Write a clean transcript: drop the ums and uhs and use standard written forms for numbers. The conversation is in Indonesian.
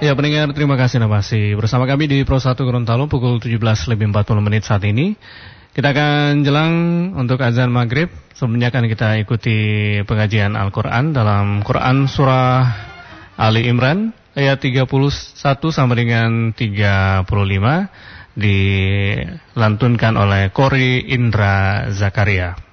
Ya pendengar, terima kasih masih bersama kami di Pro 1 Gorontalo pukul 17:40 saat ini. Kita akan jelang untuk azan maghrib. Sebelumnya akan kita ikuti pengajian Al-Quran dalam Quran Surah Ali Imran ayat 31 sampai dengan 35 dilantunkan oleh Kori Indra Zakaria.